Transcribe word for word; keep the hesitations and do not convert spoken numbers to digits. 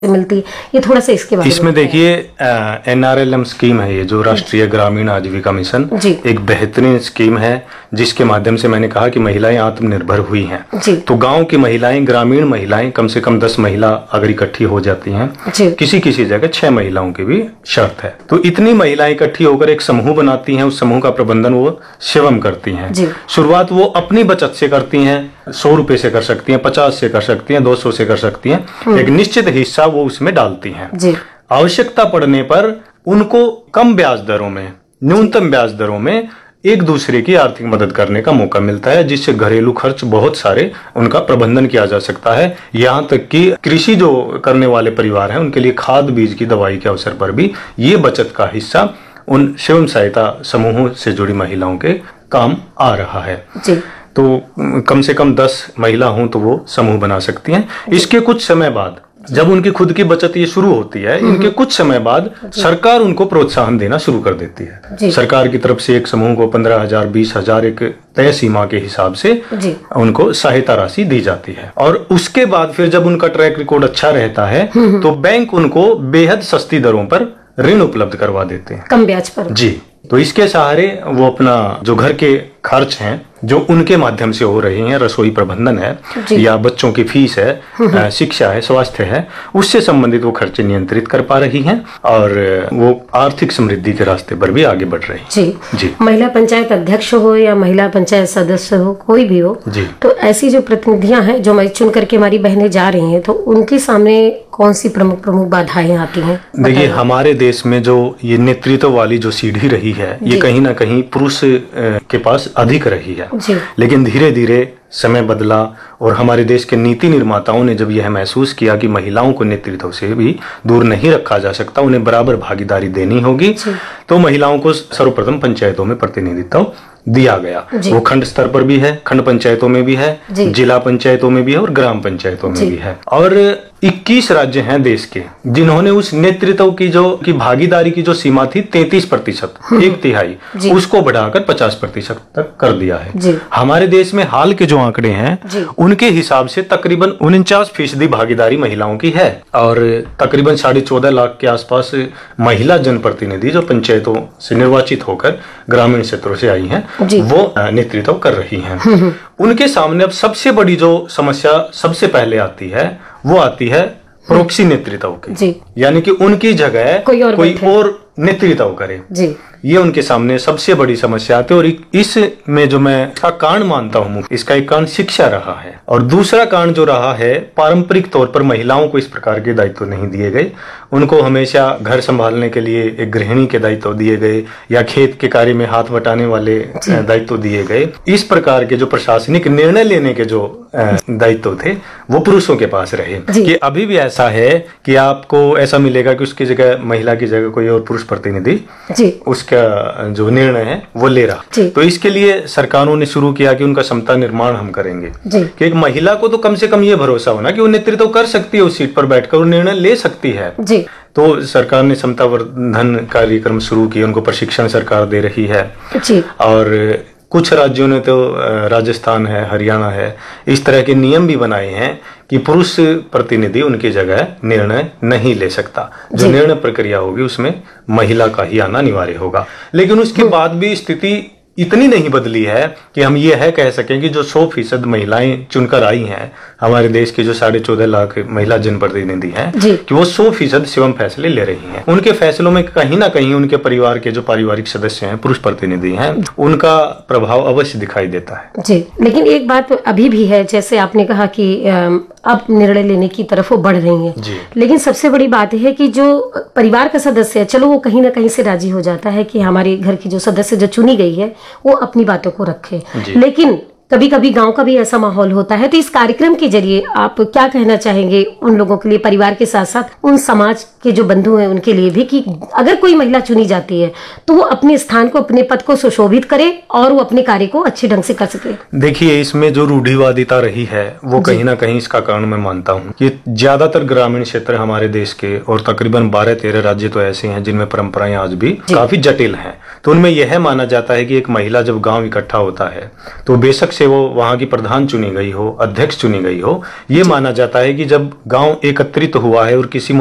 मिलती है, ये थोड़ा सा इसके बारे में इसमें देखिए N R L M scheme है, ये जो राष्ट्रीय ग्रामीण आजीविका मिशन, एक बेहतरीन स्कीम है जिसके माध्यम से मैंने कहा कि महिलाएं आत्मनिर्भर हुई हैं। तो गांव की महिलाएं, ग्रामीण महिलाएं, कम से कम दस महिला अगर इकट्ठी हो जाती हैं, किसी किसी जगह छह महिलाओं की भी शर्त है, तो इतनी महिलाएं इकट्ठी होकर एक समूह बनाती हैं। उस समूह का प्रबंधन वो शिवम करती हैं। शुरुआत वो अपनी बचत से करती हैं, सौ रुपए से कर सकती हैं, पचास से कर सकती हैं, दो सौ से कर सकती हैं। एक निश्चित हिस्सा वो उसमें डालती हैं। आवश्यकता पड़ने पर उनको कम ब्याज दरों में, न्यूनतम ब्याज दरों में एक दूसरे की आर्थिक मदद करने का मौका मिलता है, जिससे घरेलू खर्च बहुत सारे उनका प्रबंधन किया जा सकता है। यहाँ तक कि कृषि जो करने वाले परिवार हैं उनके लिए खाद, बीज की दवाई के अवसर पर भी ये बचत का हिस्सा उन स्वयं सहायता समूहों से जुड़ी महिलाओं के काम आ रहा है। जी। तो कम से कम दस महिला हों तो वो समूह बना सकती हैं। इसके कुछ समय बाद जब उनकी खुद की बचत ये शुरू होती है, इनके कुछ समय बाद सरकार उनको प्रोत्साहन देना शुरू कर देती है। सरकार की तरफ से एक समूह को पंद्रह हजार, बीस हजार एक तय सीमा के हिसाब से उनको सहायता राशि दी जाती है। और उसके बाद फिर जब उनका ट्रैक रिकॉर्ड अच्छा रहता है तो बैंक उनको बेहद सस्ती दरों पर ऋण उपलब्ध करवा देते हैं, कम ब्याज पर। जी। तो इसके सहारे वो अपना जो घर के खर्च हैं, जो उनके माध्यम से हो रहे हैं, रसोई प्रबंधन है या बच्चों की फीस है, शिक्षा है, स्वास्थ्य है, उससे संबंधित वो खर्चे नियंत्रित कर पा रही हैं और वो आर्थिक समृद्धि के रास्ते पर भी आगे बढ़ रही हैं। जी। जी। महिला पंचायत अध्यक्ष हो या महिला पंचायत सदस्य हो, कोई भी हो, जी, तो ऐसी जो प्रतिनिधियां हैं जो चुन करके हमारी बहनें जा रही हैं, तो उनके सामने कौन सी प्रमुख प्रमुख बाधाएं आती हैं? देखिए, हमारे देश में जो ये नेतृत्व वाली जो सीढ़ी रही है, ये कहीं ना कहीं पुरुष के पास अधिक रही है। लेकिन धीरे धीरे समय बदला और हमारे देश के नीति निर्माताओं ने जब यह महसूस किया कि महिलाओं को नेतृत्व से भी दूर नहीं रखा जा सकता, उन्हें बराबर भागीदारी देनी होगी, तो महिलाओं को सर्वप्रथम पंचायतों में प्रतिनिधित्व दिया गया। वो खंड स्तर पर भी है, खंड पंचायतों में भी है, जिला पंचायतों में भी है और ग्राम पंचायतों में भी है। और इक्कीस राज्य हैं देश के जिन्होंने उस नेतृत्व की जो की भागीदारी की जो सीमा थी तैंतीस प्रतिशत, एक तिहाई, उसको बढ़ाकर पचास प्रतिशत तक कर दिया है। हमारे देश में हाल के जो आंकड़े हैं उनके हिसाब से तकरीबन उनचास फीसदी भागीदारी महिलाओं की है और तकरीबन साढ़े चौदह लाख के आसपास महिला जनप्रतिनिधि जो पंचायतों से निर्वाचित होकर ग्रामीण क्षेत्रों से आई हैं, वो नेतृत्व कर रही हैं। उनके सामने अब सबसे बड़ी जो समस्या सबसे पहले आती है वो आती है प्रोक्सी नेतृत्व की, यानी कि उनकी जगह कोई और, कोई और नेतृत्व करे। जी। ये उनके सामने सबसे बड़ी समस्या आती है और इसमें जो मैं इसका कारण मानता हूँ, इसका एक कारण शिक्षा रहा है और दूसरा कारण जो रहा है, पारंपरिक तौर पर महिलाओं को इस प्रकार के दायित्व नहीं दिए गए। उनको हमेशा घर संभालने के लिए एक गृहिणी के दायित्व दिए गए या खेत के कार्य में हाथ बटाने वाले दायित्व दिए गए। इस प्रकार के जो प्रशासनिक निर्णय लेने के जो दायित्व थे वो पुरुषों के पास रहे। कि अभी भी ऐसा है कि आपको ऐसा मिलेगा कि उसकी जगह, महिला की जगह कोई और पुरुष प्रतिनिधि उसका जो निर्णय है वो ले रहा। तो इसके लिए सरकारों ने शुरू किया कि उनका क्षमता निर्माण हम करेंगे कि एक महिला को तो कम से कम ये भरोसा होना कि वो नेतृत्व कर सकती है, उस सीट पर बैठकर वो निर्णय ले सकती है। जी। तो सरकार ने क्षमता वर्धन कार्यक्रम शुरू किए, उनको प्रशिक्षण सरकार दे रही है। जी। और कुछ राज्यों ने तो, राजस्थान है, हरियाणा है, इस तरह के नियम भी बनाए हैं कि पुरुष प्रतिनिधि उनकी जगह निर्णय नहीं ले सकता। जो निर्णय प्रक्रिया होगी उसमें महिला का ही आना अनिवार्य होगा। लेकिन उसके बाद भी स्थिति इतनी नहीं बदली है कि हम ये है कह सकें कि जो सौ फीसद महिलाएं चुनकर आई हैं हमारे देश के जो साढ़े चौदह लाख महिला जनप्रतिनिधि हैं, कि वो सौ फीसद स्वयं फैसले ले रही हैं। उनके फैसलों में कहीं ना कहीं उनके परिवार के जो पारिवारिक सदस्य हैं, पुरुष प्रतिनिधि हैं, उनका प्रभाव अवश्य दिखाई देता है। जी। लेकिन एक बात अभी भी है, जैसे आपने कहा कि अब निर्णय लेने की तरफ वो बढ़ रही है, लेकिन सबसे बड़ी बात है कि जो परिवार का सदस्य है, चलो वो कहीं ना कहीं से राजी हो जाता है कि हमारे घर की जो सदस्य जो चुनी गई है वो अपनी बातों को रखे, लेकिन कभी कभी गांव का भी ऐसा माहौल होता है। तो इस कार्यक्रम के जरिए आप क्या कहना चाहेंगे उन लोगों के लिए, परिवार के साथ साथ उन समाज के जो बंधु हैं उनके लिए भी, कि अगर कोई महिला चुनी जाती है तो वो अपने स्थान को, अपने पद को सुशोभित करे और वो अपने कार्य को अच्छे ढंग से कर सके? देखिए, इसमें जो रूढ़िवादिता रही है वो कहीं ना कहीं इसका कारण मैं मानता हूँ कि ज्यादातर ग्रामीण क्षेत्र हमारे देश के और तकरीबन बारह तेरह राज्य तो ऐसे हैं जिनमें परंपराएं आज भी काफी जटिल हैं। तो उनमें यह माना जाता है कि एक महिला जब गांव इकट्ठा होता है तो बेशक से वो वहां की प्रधान चुनी गई हो, अध्यक्ष चुनी गई हो, ये माना जाता है कि जब गांव एकत्रित हुआ है और किसी